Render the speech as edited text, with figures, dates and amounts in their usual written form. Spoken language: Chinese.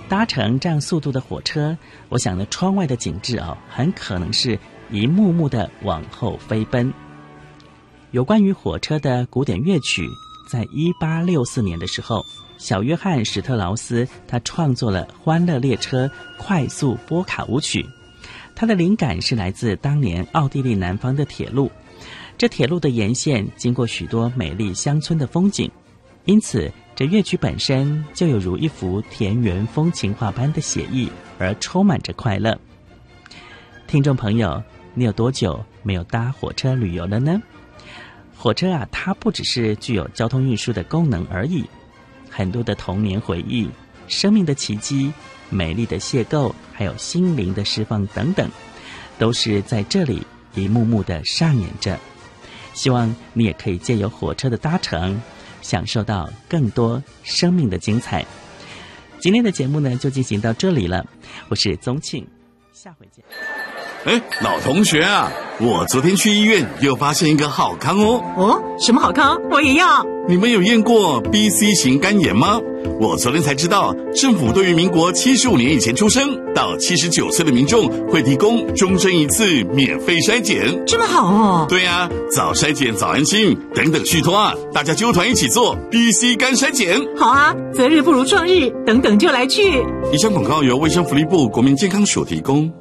搭乘这样速度的火车，我想呢，窗外的景致很可能是一幕幕的往后飞奔。有关于火车的古典乐曲，在1864年的时候，小约翰·史特劳斯他创作了《欢乐列车快速波卡舞曲》，他的灵感是来自当年奥地利南方的铁路。这铁路的沿线经过许多美丽乡村的风景，因此这乐曲本身就有如一幅田园风情画般的写意，而充满着快乐。听众朋友，你有多久没有搭火车旅游了呢？火车它不只是具有交通运输的功能而已，很多的童年回忆、生命的奇迹、美丽的邂逅，还有心灵的释放等等，都是在这里一幕幕的上演着。希望你也可以借由火车的搭乘，享受到更多生命的精彩。今天的节目呢，就进行到这里了。我是宗庆，下回见。 老同学啊，我昨天去医院又发现一个好康哦。 哦，什么好康？我也要。 你们有验过 BC 型肝炎吗？我昨天才知道，政府对于民国75年以前出生到79岁的民众会提供终身一次免费筛检。这么好哦。 对啊，早筛检早安心，等等续托啊，大家纠团一起做 BC 肝筛检。 好啊，择日不如撞日，等等就来去。 以上广告由卫生福利部国民健康署提供。